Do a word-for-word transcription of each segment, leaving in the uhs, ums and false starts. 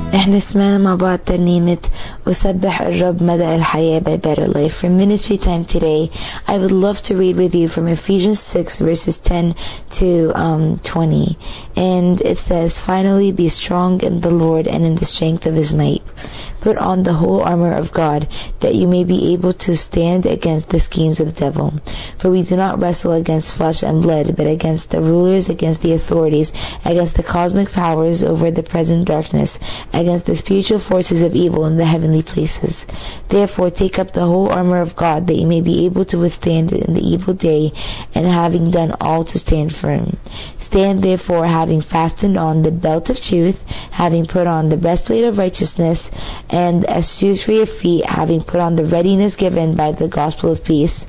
احنا سمعنا مع بعض ترنيمة أسبح الرب مدى الحياة by Better Life. For ministry time today, I would love to read with you from Ephesians six verses ten to um, twenty. And it says, "Finally be strong in the Lord and in the strength of his might. Put on the whole armor of God, that you may be able to stand against the schemes of the devil. For we do not wrestle against flesh and blood, but against the rulers, against the authorities, against the cosmic powers over the present darkness, against the spiritual forces of evil in the heavenly places. Therefore take up the whole armor of God, that you may be able to withstand in the evil day, and having done all to stand firm. Stand therefore, having fastened on the belt of truth, having put on the breastplate of righteousness, and as shoes for your feet, having put on the readiness given by the gospel of peace.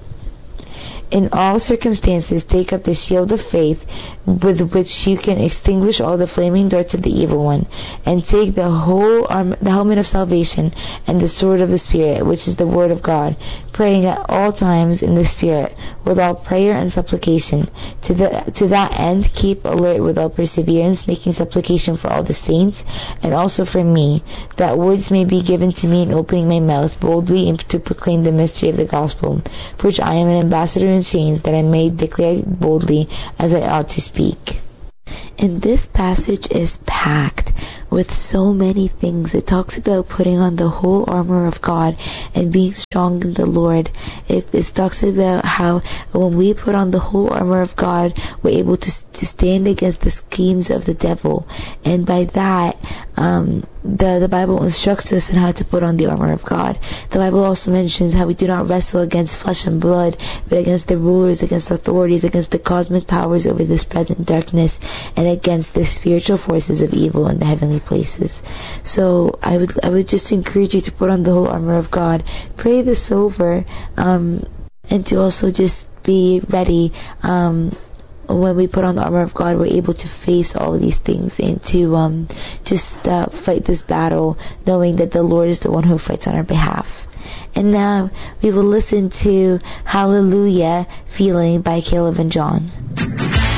In all circumstances take up the shield of faith, with which you can extinguish all the flaming darts of the evil one, and take the whole arm, the helmet of salvation, and the sword of the Spirit, which is the word of God, praying at all times in the Spirit, with all prayer and supplication. To the to that end keep alert with all perseverance, making supplication for all the saints, and also for me, that words may be given to me in opening my mouth boldly to proclaim the mystery of the gospel, for which I am an ambassador in chains, that I may declare boldly as I ought to speak." And this passage is packed with so many things. It talks about putting on the whole armor of God and being strong in the Lord. It, it talks about how when we put on the whole armor of God, we're able to, to stand against the schemes of the devil. And by that, um, the, the Bible instructs us on how to put on the armor of God. The Bible also mentions how we do not wrestle against flesh and blood, but against the rulers, against authorities, against the cosmic powers over this present darkness, and against the spiritual forces of evil in the heavenly places. So I would I would just encourage you to put on the whole armor of God. Pray this over, um, and to also just be ready. Um, when we put on the armor of God, we're able to face all these things and to um, just uh, fight this battle, knowing that the Lord is the one who fights on our behalf. And now we will listen to Hallelujah Feeling by Caleb and John.